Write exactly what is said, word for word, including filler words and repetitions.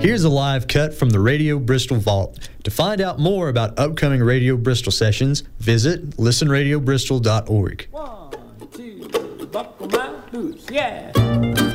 Here's a live cut from the Radio Bristol Vault. To find out more about upcoming Radio Bristol sessions, visit listen radio bristol dot org. One, two, buckle my boots, yeah.